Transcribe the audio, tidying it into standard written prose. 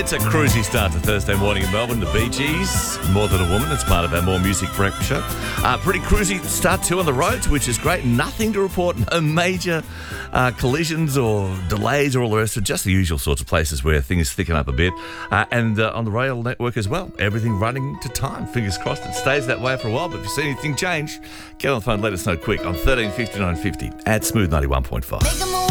It's a cruisy start to Thursday morning in Melbourne. The Bee Gees, More Than a Woman. It's part of our More Music breakfast show. Pretty cruisy start too on the roads, which is great. Nothing to report. No major collisions or delays or all the rest of it. Just the usual sorts of places where things thicken up a bit. And on the rail network as well. Everything running to time. Fingers crossed it stays that way for a while. But if you see anything change, get on the phone. Let us know quick on 13 59 50 at Smooth 91.5.